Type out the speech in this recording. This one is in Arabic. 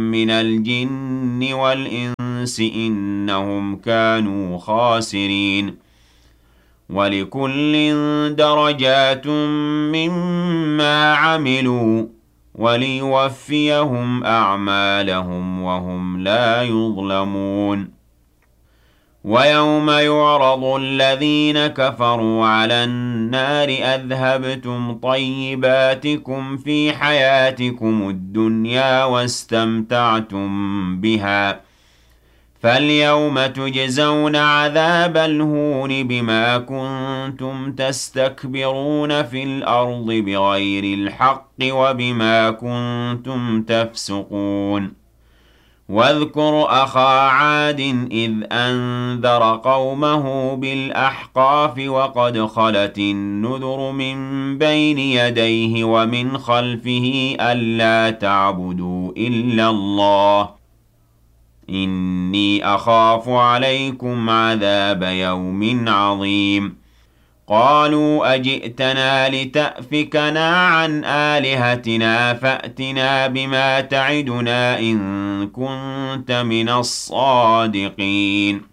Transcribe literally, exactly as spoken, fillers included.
من الجن والإنس إنهم كانوا خاسرين ولكل درجات مما عملوا وليوفيهم أعمالهم وهم لا يظلمون ويوم يعرض الذين كفروا على النار أذهبتم طيباتكم في حياتكم الدنيا واستمتعتم بها فاليوم تجزون عذاب الهون بما كنتم تستكبرون في الأرض بغير الحق وبما كنتم تفسقون واذكر أخا عاد إذ أنذر قومه بالأحقاف وقد خلت النذر من بين يديه ومن خلفه ألا تعبدوا إلا الله إني أخاف عليكم عذاب يوم عظيم قالوا أجئتنا لتأفكنا عن آلهتنا فأتنا بما تعدنا إن كنت من الصادقين